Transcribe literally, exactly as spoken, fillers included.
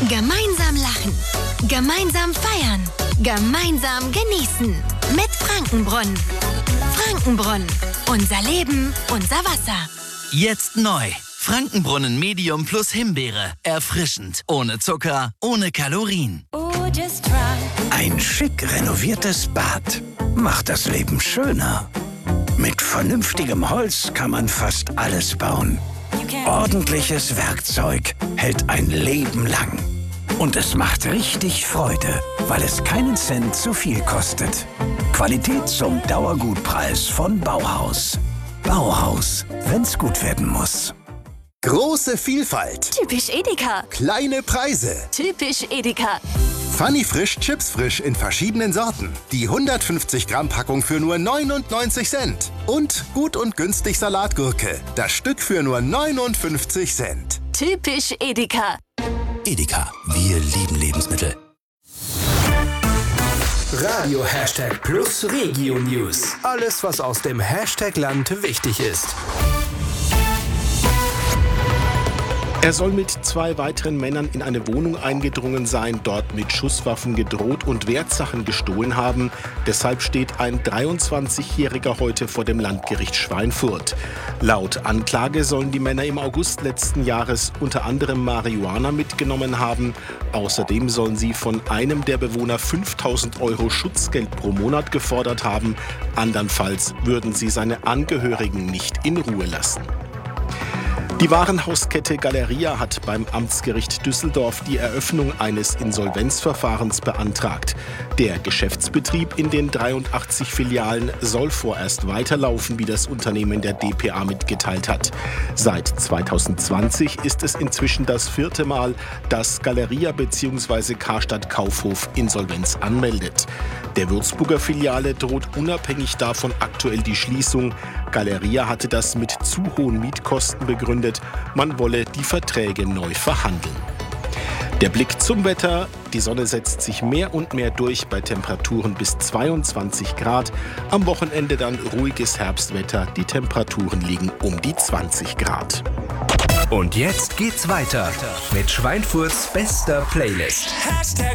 Gemeinsam lachen, gemeinsam feiern, gemeinsam genießen. Mit Frankenbrunnen. Frankenbrunnen. Unser Leben, unser Wasser. Jetzt neu. Frankenbrunnen Medium plus Himbeere. Erfrischend. Ohne Zucker, ohne Kalorien. Ein schick renoviertes Bad macht das Leben schöner. Mit vernünftigem Holz kann man fast alles bauen. Ordentliches Werkzeug hält ein Leben lang. Und es macht richtig Freude, weil es keinen Cent zu viel kostet. Qualität zum Dauergutpreis von Bauhaus. Bauhaus, wenn's gut werden muss. Große Vielfalt. Typisch Edeka. Kleine Preise. Typisch Edeka. Funny Frisch Chips Frisch in verschiedenen Sorten. Die hundertfünfzig Gramm Packung für nur neunundneunzig Cent. Und gut und günstig Salatgurke. Das Stück für nur neunundfünfzig Cent. Typisch Edeka. Edeka, wir lieben Lebensmittel. Radio Hashtag Plus Regio News. Alles, was aus dem Hashtag-Land wichtig ist. Er soll mit zwei weiteren Männern in eine Wohnung eingedrungen sein, dort mit Schusswaffen gedroht und Wertsachen gestohlen haben. Deshalb steht ein dreiundzwanzigjähriger heute vor dem Landgericht Schweinfurt. Laut Anklage sollen die Männer im August letzten Jahres unter anderem Marihuana mitgenommen haben. Außerdem sollen sie von einem der Bewohner fünftausend Euro Schutzgeld pro Monat gefordert haben. Andernfalls würden sie seine Angehörigen nicht in Ruhe lassen. Die Warenhauskette Galeria hat beim Amtsgericht Düsseldorf die Eröffnung eines Insolvenzverfahrens beantragt. Der Geschäftsbetrieb in den dreiundachtzig Filialen soll vorerst weiterlaufen, wie das Unternehmen der D P A mitgeteilt hat. Seit zweitausendzwanzig ist es inzwischen das vierte Mal, dass Galeria bzw. Karstadt Kaufhof Insolvenz anmeldet. Der Würzburger Filiale droht unabhängig davon aktuell die Schließung. Galeria hatte das mit zu hohen Mietkosten begründet. Man wolle die Verträge neu verhandeln. Der Blick zum Wetter. Die Sonne setzt sich mehr und mehr durch bei Temperaturen bis zweiundzwanzig Grad. Am Wochenende dann ruhiges Herbstwetter. Die Temperaturen liegen um die zwanzig Grad. Und jetzt geht's weiter mit Schweinfurts bester Playlist.